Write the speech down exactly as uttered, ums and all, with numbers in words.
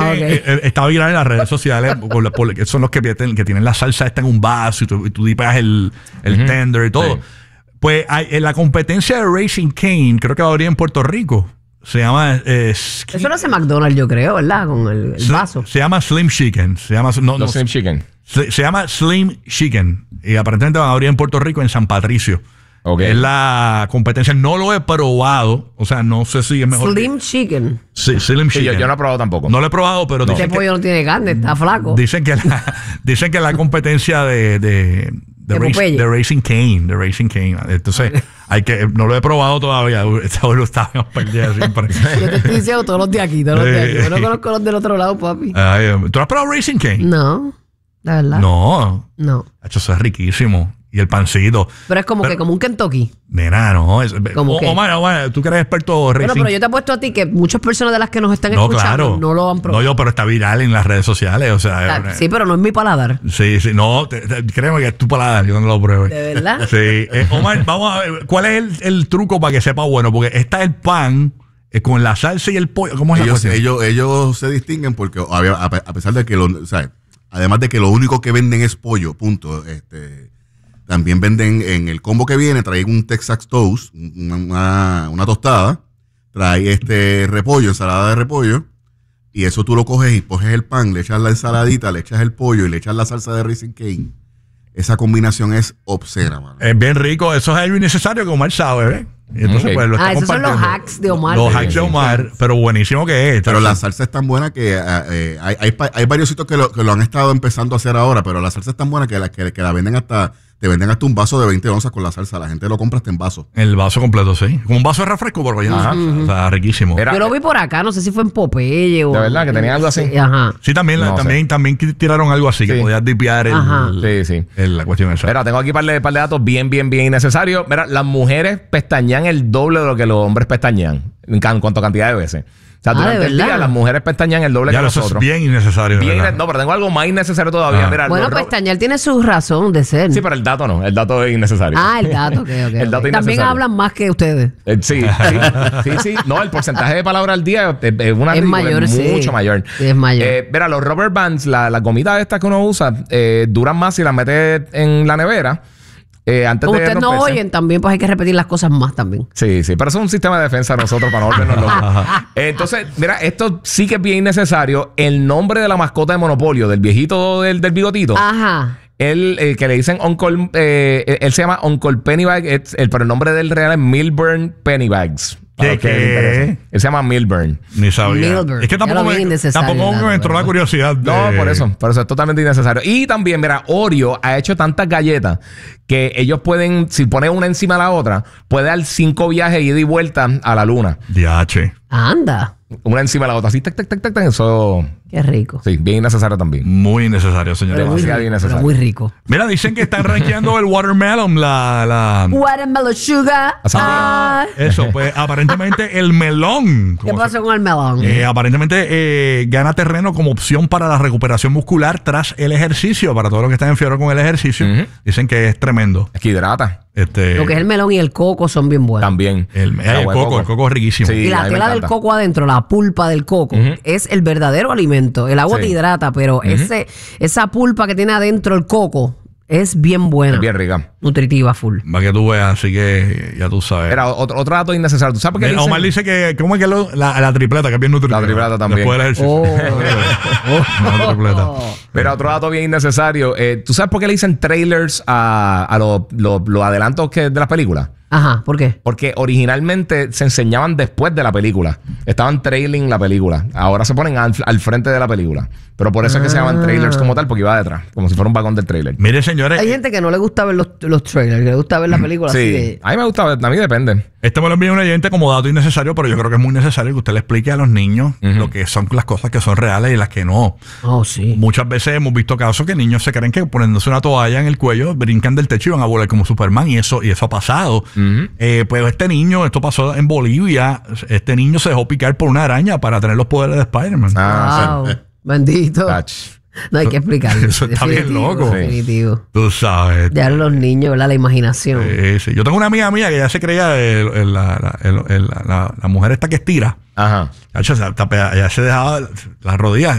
Ah, okay. eh, eh, estaba viral en las redes sociales. por, por, que son los que tienen, que tienen la salsa esta en un vaso y tú, y tú dipas el, el uh-huh. tender y todo. Sí. Pues hay, en la competencia de Raising Cane, creo que va a abrir en Puerto Rico. Se llama... Eh, Eso lo hace McDonald's, yo creo, ¿verdad? Con el, el vaso. Se, se llama Slim Chicken. Se llama, no, no, Slim Chicken. Se, se llama Slim Chicken. Y aparentemente van a abrir en Puerto Rico, en San Patricio. Okay. Es la competencia. No lo he probado. O sea, no sé si es mejor. Slim que... Chicken. Sí, Slim sí, Chicken. Yo, yo no he probado tampoco. No lo he probado, pero... No. Este pollo que, no tiene carne, está flaco. Dicen que la, dicen que la competencia de... de De, de, race, de Raising Cane, de Raising Cane. Entonces, hay que, no lo he probado todavía. Está perdida siempre. Yo te estoy diciendo todos los de aquí, todos los de aquí. Yo no conozco los del otro lado, papi. Ay, ¿tú has probado Raising Cane? No, la verdad. No. No. Eso es riquísimo. Y el pancito. Pero es como pero, que como un Kentucky. Nena, no. Es, ¿Cómo o, qué? Omar, Omar, tú que eres experto Racing. Bueno, pero yo te apuesto a ti que muchas personas de las que nos están no, escuchando claro. no lo han probado. No, yo, pero está viral en las redes sociales. O sea, ah, sí, pero no es mi paladar. Sí, sí. No, te, te, créeme que es tu paladar. Yo no lo pruebo. ¿De verdad? Sí. Eh, Omar, vamos a ver. ¿Cuál es el, el truco para que sepa bueno? Porque está el pan eh, con la salsa y el pollo. ¿Cómo es ellos, la ellos, ellos se distinguen porque, a, a pesar de que, lo, o sea, además de que lo único que venden es pollo, punto. Este... También venden en el combo que viene, trae un Texas Toast, una, una, una tostada, trae este repollo, ensalada de repollo, y eso tú lo coges y coges el pan, le echas la ensaladita, le echas el pollo y le echas la salsa de Raising Cane. Esa combinación es obscena, mano. Es bien rico, eso es algo innecesario que Omar sabe, ¿ves? Y entonces, okay. pues, lo ah, esos son los hacks de Omar. Los hacks de Omar, pero buenísimo que es. Pero la salsa es tan buena que eh, eh, hay, hay, hay varios sitios que lo, que lo han estado empezando a hacer ahora, pero la salsa es tan buena que la, que, que la venden hasta... Te venden hasta un vaso de veinte onzas con la salsa. La gente lo compra hasta en vaso. El vaso completo, sí. Como un vaso de refresco, por allá. Ajá. O sea, riquísimo. Era, Yo lo vi por acá, no sé si fue en Popeye o... De verdad, que tenía algo así. Ajá. Sí, también, no, también, también tiraron algo así, sí. que podías dipear el, el, sí, sí. El, la cuestión esa. Mira, tengo aquí un par de, par de datos bien, bien, bien innecesarios. Mira, las mujeres pestañean el doble de lo que los hombres pestañean en, en cuanto a cantidad de veces. O sea, durante ah, el día las mujeres pestañean el doble ya que nosotros. Eso es bien innecesario. Bien, no, pero tengo algo más innecesario todavía. Ah. Mira, bueno, pestañear tiene su razón de ser. Sí, pero el dato no. El dato es innecesario. Ah, el dato, ok, ok. el dato okay. También hablan más que ustedes. Eh, sí, sí, sí, sí. No, el porcentaje de palabras al día es, es, una es mayor, es sí. mucho mayor. Sí, es mayor. Eh, mira, los rubber bands, las la gomitas estas que uno usa, eh, duran más si las metes en la nevera. Eh, antes Como de ustedes no oyen también, pues hay que repetir las cosas más también. Sí, sí, pero eso es un sistema de defensa de nosotros para no volvernos locos. eh, entonces, mira, esto sí que es bien innecesario. El nombre de la mascota de Monopolio, del viejito del, del bigotito. Ajá. Él, eh, que le dicen Uncle, eh, él se llama Uncle Pennybags, el, pero el nombre del real es Milburn Pennybags. ¿Qué? ¿Qué? Él se llama Milburn. Ni sabía. Milburn. Es que tampoco me, tampoco me entró la curiosidad. De... No, por eso. Por eso es totalmente innecesario. Y también, mira, Oreo ha hecho tantas galletas que ellos pueden, si ponen una encima de la otra, puede dar cinco viajes ida y vuelta a la luna. Diache. Anda. Una encima de la otra. Así, tac, tac, tac, tac, tac. Eso... Qué rico. Sí, bien innecesario también. Muy innecesario, señor. Demasiado innecesario. Muy rico. Mira, dicen que están rankeando el watermelon, la... la... Watermelon sugar. Ah, eso, pues aparentemente el melón. ¿Qué pasó se... con el melón? Eh, aparentemente eh, gana terreno como opción para la recuperación muscular tras el ejercicio. Para todos los que están en fiebre con el ejercicio. Uh-huh. Dicen que es tremendo. Es que hidrata. Este, Lo que es el melón y el coco son bien buenos. También. El, el, el coco, coco, el coco es riquísimo. Sí, y la tela del coco adentro, la pulpa del coco, uh-huh. es el verdadero alimento. El agua sí. te hidrata, pero uh-huh. ese, esa pulpa que tiene adentro el coco es bien buena. Es bien rica. Nutritiva, full. Para que tú veas, así que ya tú sabes. Era otro, otro dato innecesario. ¿Tú sabes por qué dicen? Omar dice que, ¿cómo es que lo, la, la tripleta, que es bien nutritiva? La tripleta también. Después del ejercicio. Oh. La tripleta. Mira, otro dato bien innecesario. Eh, ¿Tú sabes por qué le dicen trailers a, a los lo, lo adelantos que de las películas? Ajá, ¿por qué? Porque originalmente se enseñaban después de la película. Estaban trailing la película. Ahora se ponen al, al frente de la película. Pero por eso ah. es que se llaman trailers como tal, porque iba detrás, como si fuera un vagón del trailer. Mire, señores. Hay gente que no le gusta ver los, los trailers, que le gusta ver la película. Sí, así que... a mí me gusta ver, a mí depende. Este me lo envía un oyente como dato innecesario, pero yo creo que es muy necesario que usted le explique a los niños uh-huh. lo que son las cosas que son reales y las que no. Oh, sí. Muchas veces hemos visto casos que niños se creen que poniéndose una toalla en el cuello brincan del techo y van a volar como Superman, y eso, y eso ha pasado. Uh-huh. Eh, pues este niño, esto pasó en Bolivia, este niño se dejó picar por una araña para tener los poderes de Spider-Man. Ah, wow. sí. Bendito. Touch. No hay que explicarlo. Eso está bien loco. Definitivo. Tú sabes. Ya los niños, ¿verdad? La imaginación. Sí, sí. Yo tengo una amiga mía que ya se creía el, el, la, la, el, el, la, la mujer esta que estira. Ajá. Ya se dejaba las rodillas